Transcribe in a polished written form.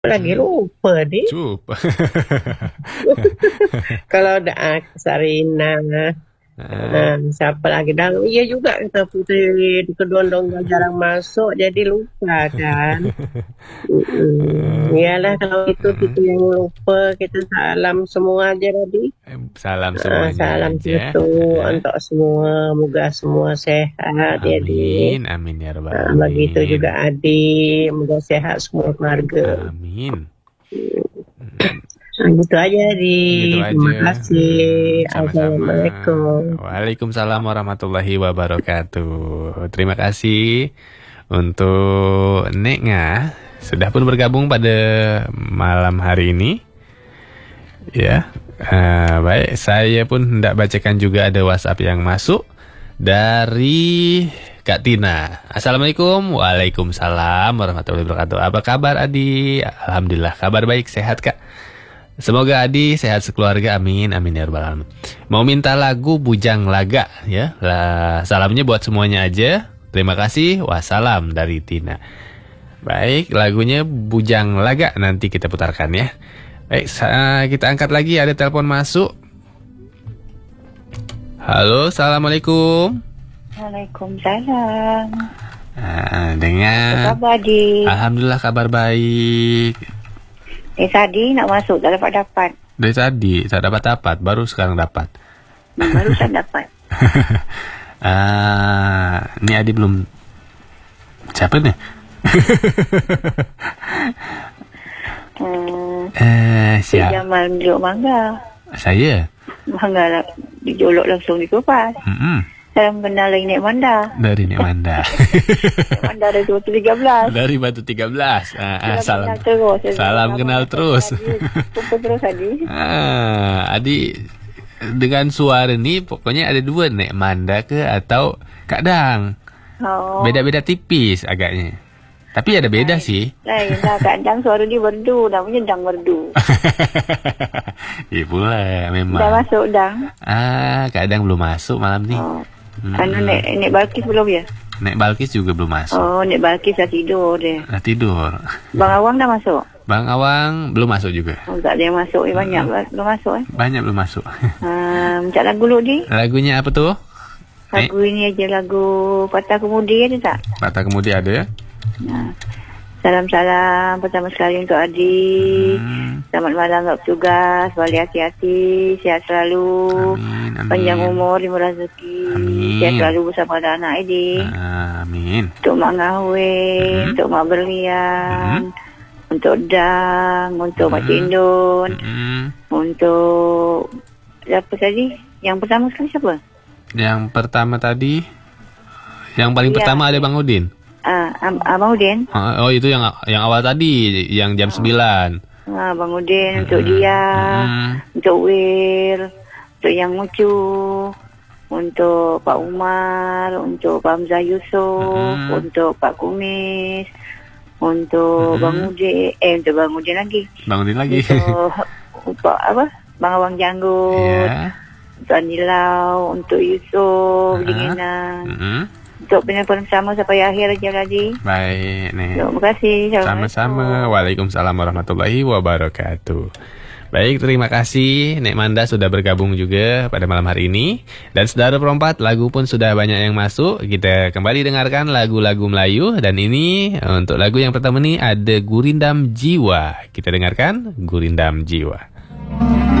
Lagi lupa dia. Cuba. Kalau ada Sarina, siapa lagi dalam? Iya juga kita Putri Kedondong jarang masuk, jadi lupa kan. Iyalah kalau itu kita yang lupa, kita salam semua aja tadi. Salam semuanya Salam aja. itu untuk semua, moga semua sehat. Jadi Amin ya rabbal alamin. begitu juga Adi, moga sehat semua keluarga. Amin. Gitu aja Gitu aja. Terima kasih. Sama-sama. Assalamualaikum. Waalaikumsalam warahmatullahi wabarakatuh. Terima kasih untuk Nek Nga sudah pun bergabung pada malam hari ini. Ya, baik. Saya pun hendak bacakan juga ada WhatsApp yang masuk dari Kak Tina. Assalamualaikum. Waalaikumsalam warahmatullahi wabarakatuh. Apa kabar Adi? Alhamdulillah kabar baik, sehat Kak. Semoga Adi sehat sekeluarga, amin, amin ya rabbal alamin. Mau minta lagu Bujang Laga ya. Salamnya buat semuanya aja. Terima kasih. Wassalam dari Tina. Baik, lagunya Bujang Laga nanti kita putarkan ya. Baik, kita angkat lagi, ada telepon masuk. Halo, assalamualaikum. Waalaikumsalam. Dengan Apa kabar Adi? Alhamdulillah kabar baik. Tadi nak masuk tak dapat. Dari tadi tak dapat, baru sekarang dapat. Baru saya dapat. Ini Adi belum. Siapa nih? Siapa? Jamal duduk mangga. Saya. Mangga lah, dijolok langsung di kupas. Salam kenal lagi Nek Manda. Dari Nek Manda. Nek Manda dari Batu 13. Dari Batu 13. Salam terus. Salam kenal terus. Kumpul terus Adi. Adi dengan suara ini pokoknya ada dua, Nek Manda ke atau Kak Dang. Beda-beda tipis agaknya. Tapi ada beda sih. Lain lah, Kak Dang suara dia merdu, namanya Dang merdu. Iya pula memang. Dah masuk Dang. Kak Dang belum masuk malam ni. Nek Balkis belum ya? Nek Balkis juga belum masuk. Nek Balkis dah tidur dia. Dah tidur. Bang Awang dah masuk? Bang Awang belum masuk juga. Tak ada yang masuk. Banyak belum masuk Banyak belum masuk. Minta lagu dulu ni. Lagunya apa tu? Lagu ini aja, lagu Patah Kemudi ada tak? Patah Kemudi ada ya? Salam-salam pertama sekali untuk Adi. Selamat malam untuk tugas. Balik hati-hati, sihat selalu. Amin, amin. Panjang umur, lima rezeki. Amin. Sihat selalu bersama anak Adi. Amin. Untuk Mak Ngahwin, untuk Mak Berlian, untuk Dang, untuk Mak Cindun, untuk siapa tadi? Yang pertama sekali siapa? Yang pertama tadi, yang paling pertama ada Bang Udin. Bang Udin. Oh itu yang awal tadi, yang jam 9. Bang Udin, untuk dia, untuk Will, untuk Yang Mucu, untuk Pak Umar, untuk Pak Hamzah Yusof, untuk Pak Kumis, untuk Bang Udin, untuk Bang Udin lagi. Bang Udin lagi. Untuk apa? Bang Awang Janggut, untuk Anilau, untuk Yusof, Dinginan. Untuk penelpon bersama sampai akhir aja tadi. Baik, nih. Terima kasih. Sama-sama. Waalaikumsalam warahmatullahi wabarakatuh. Baik, terima kasih Nek Manda sudah bergabung juga pada malam hari ini. Dan saudara perempat, lagu pun sudah banyak yang masuk. Kita kembali dengarkan lagu-lagu Melayu. Dan ini untuk lagu yang pertama ini ada Gurindam Jiwa. Kita dengarkan Gurindam Jiwa.